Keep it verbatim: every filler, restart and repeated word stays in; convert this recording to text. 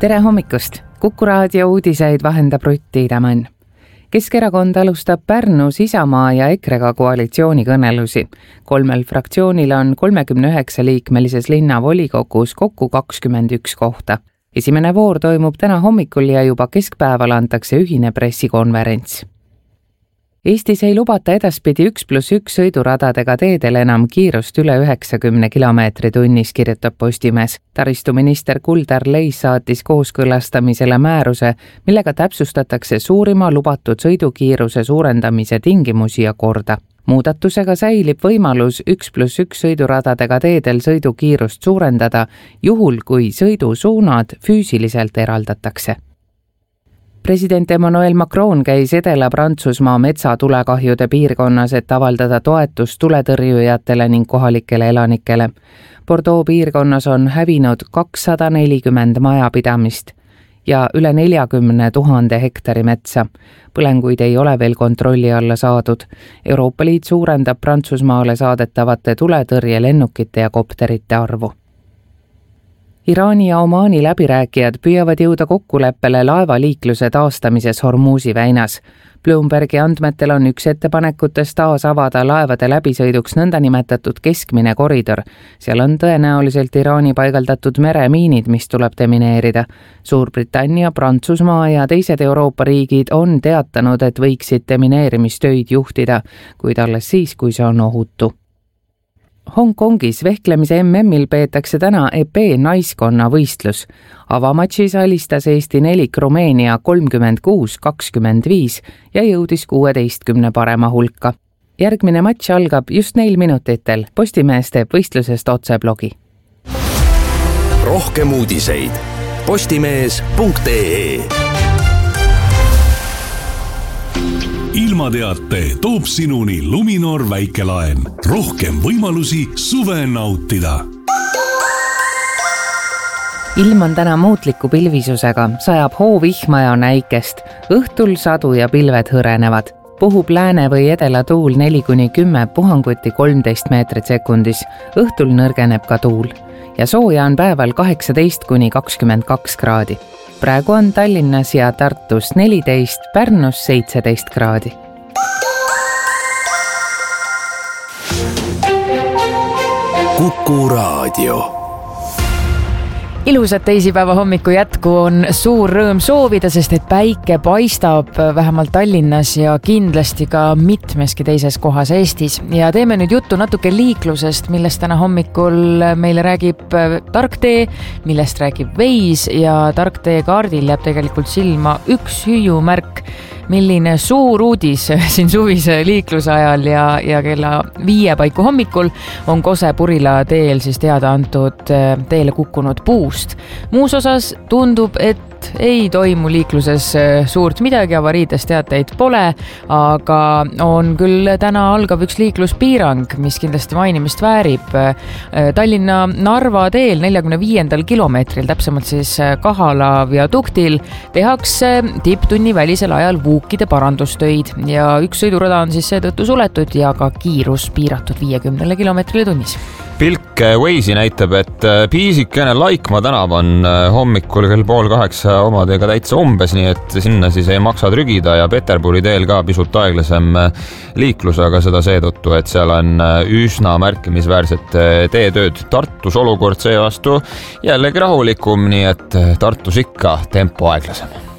Tere hommikust! Kuku raadio uudiseid vahendab Rutt Tiidemann. Keskerakond alustab Pärnus Isamaa ja EKRE-ga koalitsioonikõnelusi. Kolmel fraktsioonil on kolmekümne üheksa liikmelises linnavolikogus kokku kakskümmend üks kohta. Esimene voor toimub täna hommikul ja juba keskpäeval antakse ühine pressikonverents. Eestis ei lubata edaspidi üks pluss üks sõiduradadega teedel enam kiirust üle üheksakümne kilomeetri tunnis, kirjutab Postimees. Taristuminister Kuldar Leis saatis kooskõlastamisele määruse, millega täpsustatakse suurima lubatud sõidukiiruse suurendamise tingimusi ja korda. Muudatusega säilib võimalus üks pluss üks sõiduradadega teedel sõidukiirust suurendada, juhul kui sõidusuunad füüsiliselt eraldatakse. President Emmanuel Macron käis Edela-Prantsusmaa metsatulekahjude piirkonnas, et avaldada toetust tuletõrjujatele ning kohalikele elanikele. Bordeaux piirkonnas on hävinud kakssada nelikümmend majapidamist ja üle neljakümne tuhande hektari metsa. Põlenguid ei ole veel kontrolli alla saadud. Euroopa Liit suurendab Prantsusmaale saadetavate tuletõrjelennukite ja kopterite arvu. Iraani ja Omaani läbirääkijad püüavad jõuda kokkuleppele laevaliikluse taastamises Hormuzi väinas. Bloombergi andmetel on üks ettepanekutest taas avada laevade läbisõiduks nõndanimetatud keskmine koridor. Seal on tõenäoliselt Iraani paigaldatud meremiinid, mis tuleb demineerida. Suurbritannia, Prantsusmaa ja teised Euroopa riigid on teatanud, et võiksid demineerimistöid juhtida, kuid alles siis, kui see on ohutu. Hongkongis vehklemise M M-il peetakse täna E P naiskonna võistlus. Avamatšis alistas Eesti nelik Rumeenia kolmkümmend kuus kakskümmend viis ja jõudis kuueteistkümne parema hulka. Järgmine matš algab just neil minutitel. Postimees teeb võistlusest otseblogi. Rohkem uudiseid postimees punkt ee. Ilmateate toob sinuni Luminor väikelaen. Rohkem võimalusi suve nautida. Ilm on täna muutliku pilvisusega, sajab hoovihma ja näikest. Õhtul sadu ja pilved hõrenevad. Puhub lääne või edela tuul neli kuni kümme, puhanguti kolmteist meetrit sekundis. Õhtul nõrgeneb ka tuul. Ja sooja on päeval kaheksateist kuni kakskümmend kaks kraadi. Praegu on Tallinnas ja Tartus neliteist, Pärnus seitseteist kraadi. Kuku raadio. Ilusat teisipäeva hommiku jätku on suur rõõm soovida, sest et päike paistab vähemalt Tallinnas ja kindlasti ka mitmeski teises kohas Eestis. Ja teeme nüüd juttu natuke liiklusest, millest täna hommikul meile räägib Tark tee, millest räägib Veis ja Tark tee kaardil jääb tegelikult silma üks hüüumärk, milline suur uudis siin suvise liikluse ajal ja, ja kella viie paiku hommikul on Kose-Purila teel siis teada antud teele kukkunud puust. Muus osas tundub, et ei toimu liikluses suurt midagi, avariidest teateid pole, aga on küll täna algav üks liikluspiirang, mis kindlasti mainimist väärib. Tallinna-Narva teel neljakümne viiendal kilomeetril, täpsemalt siis Kahala viaduktil, tehakse tipptunni välisel ajal vuukide parandustöid ja üks sõidurada on siis seetõttu suletud ja ka kiirus piiratud viiekümnele kilomeetrile tunnis. Pilk Waze'i näitab, et piisikene Laikmaa tänav on hommikul kell pool kaheksa omadega täitsa umbes, nii et sinna siis ei maksa trügida ja Peterburi teel ka pisut aeglasem liiklus, aga seda seetõttu, et seal on üsna märkimisväärset teetööd. Tartus olukord seevastu jällegi rahulikum, nii et Tartus ikka tempo aeglasem.